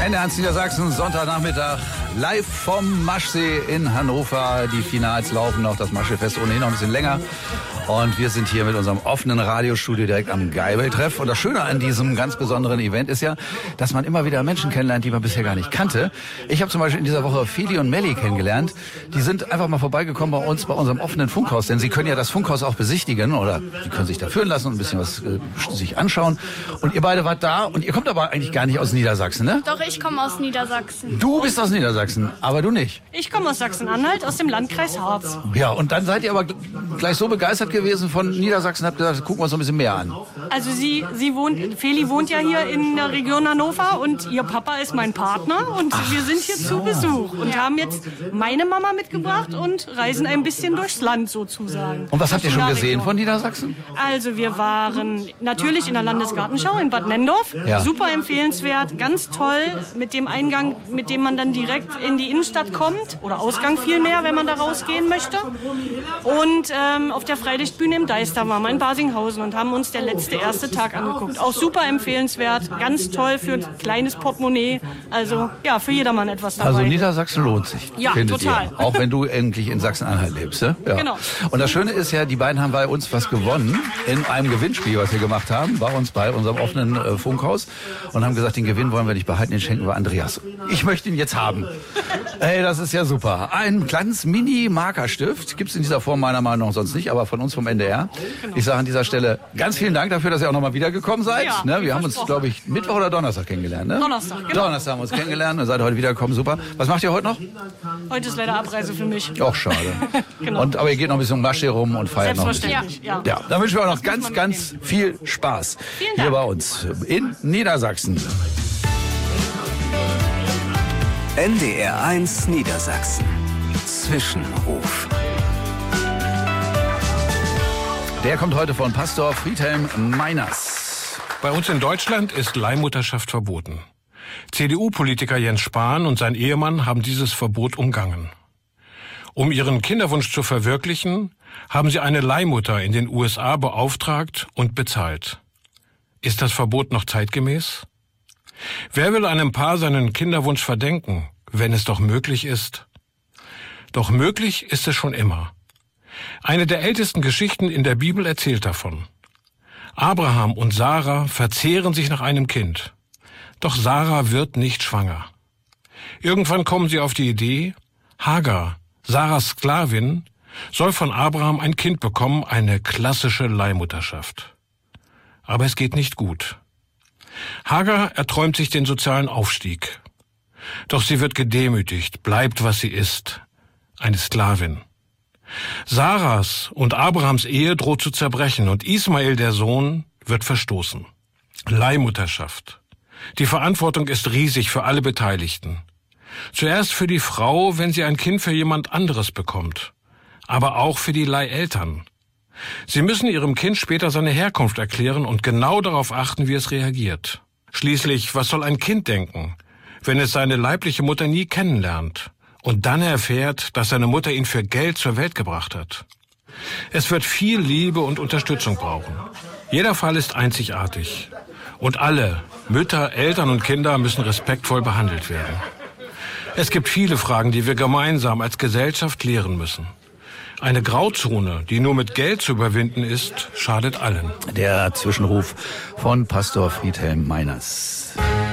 NDR1 Niedersachsen, Sonntagnachmittag, live vom Maschsee in Hannover. Die Finals laufen noch, das Maschsee-Fest ohnehin noch ein bisschen länger. Und wir sind hier mit unserem offenen Radiostudio direkt am Geibel-Treff. Und das Schöne an diesem ganz besonderen Event ist ja, dass man immer wieder Menschen kennenlernt, die man bisher gar nicht kannte. Ich habe zum Beispiel in dieser Woche Feli und Melli kennengelernt. Die sind einfach mal vorbeigekommen bei uns, bei unserem offenen Funkhaus. Denn sie können ja das Funkhaus auch besichtigen oder sie können sich da führen lassen und ein bisschen was sich anschauen. Und ihr beide wart da und ihr kommt aber eigentlich gar nicht aus Niedersachsen, ne? Doch, ich komme aus Niedersachsen. Du bist aus Niedersachsen, aber du nicht. Ich komme aus Sachsen-Anhalt, aus dem Landkreis Harz. Ja, und dann seid ihr aber gleich so begeistert gewesen von Niedersachsen, habt gesagt, gucken wir uns noch ein bisschen mehr an. Also Feli wohnt ja hier in der Region Hannover und ihr Papa ist mein Partner und wir sind hier zu Besuch und haben jetzt meine Mama mitgebracht und reisen ein bisschen durchs Land sozusagen. Und was habt ihr schon gesehen von Niedersachsen? Also wir waren natürlich in der Landesgartenschau in Bad Nenndorf. Ja. Super empfehlenswert, ganz toll mit dem Eingang, mit dem man dann direkt in die Innenstadt kommt oder Ausgang vielmehr, wenn man da rausgehen möchte. Und auf der Freilichtbühne im Deister waren wir in Basinghausen und haben uns der erste Tag angeguckt. Auch super empfehlenswert, ganz toll für ein kleines Portemonnaie. Also ja, für jedermann etwas dabei. Also Niedersachsen lohnt sich. Ja, total. Ihr. Auch wenn du eigentlich in Sachsen-Anhalt lebst. Ne? Ja. Genau. Und das Schöne ist ja, die beiden haben bei uns was gewonnen in einem Gewinnspiel, was wir gemacht haben, bei uns bei unserem offenen Funkhaus und haben gesagt, den Gewinn wollen wir nicht behalten, den schenken wir Andreas. Ich möchte ihn jetzt haben. Ey, das ist ja super. Ein kleines Mini-Markerstift gibt's in dieser Form meiner Meinung nach sonst nicht, aber von uns vom NDR. Genau. Ich sage an dieser Stelle ganz vielen Dank dafür, dass ihr auch nochmal wiedergekommen seid. Ja, Ne? Wir haben uns, glaube ich, Mittwoch oder Donnerstag kennengelernt. Ne? Donnerstag, genau. Donnerstag haben wir uns kennengelernt und seid heute wiedergekommen. Super. Was macht ihr heute noch? Heute ist leider Abreise für mich. Auch schade. Genau. Aber ihr geht noch ein bisschen um Maschsee rum und feiert noch ein bisschen. Selbstverständlich, ja. Ja, dann wünschen wir auch noch ganz viel Spaß Vielen hier Dank. bei uns in Niedersachsen. NDR1 Niedersachsen. Zwischenruf. Der kommt heute von Pastor Friedhelm Meiners. Bei uns in Deutschland ist Leihmutterschaft verboten. CDU-Politiker Jens Spahn und sein Ehemann haben dieses Verbot umgangen. Um ihren Kinderwunsch zu verwirklichen, haben sie eine Leihmutter in den USA beauftragt und bezahlt. Ist das Verbot noch zeitgemäß? Wer will einem Paar seinen Kinderwunsch verdenken, wenn es doch möglich ist? Doch möglich ist es schon immer. Eine der ältesten Geschichten in der Bibel erzählt davon. Abraham und Sarah verzehren sich nach einem Kind. Doch Sarah wird nicht schwanger. Irgendwann kommen sie auf die Idee, Hagar, Sarahs Sklavin, soll von Abraham ein Kind bekommen, eine klassische Leihmutterschaft. Aber es geht nicht gut. Hagar erträumt sich den sozialen Aufstieg. Doch sie wird gedemütigt, bleibt, was sie ist, eine Sklavin. Sarahs und Abrahams Ehe droht zu zerbrechen und Ismael, der Sohn, wird verstoßen. Leihmutterschaft. Die Verantwortung ist riesig für alle Beteiligten. Zuerst für die Frau, wenn sie ein Kind für jemand anderes bekommt, aber auch für die Leiheltern. Sie müssen ihrem Kind später seine Herkunft erklären und genau darauf achten, wie es reagiert. Schließlich, was soll ein Kind denken, wenn es seine leibliche Mutter nie kennenlernt und dann erfährt, dass seine Mutter ihn für Geld zur Welt gebracht hat? Es wird viel Liebe und Unterstützung brauchen. Jeder Fall ist einzigartig. Und alle, Mütter, Eltern und Kinder, müssen respektvoll behandelt werden. Es gibt viele Fragen, die wir gemeinsam als Gesellschaft klären müssen. Eine Grauzone, die nur mit Geld zu überwinden ist, schadet allen. Der Zwischenruf von Pastor Friedhelm Meiners.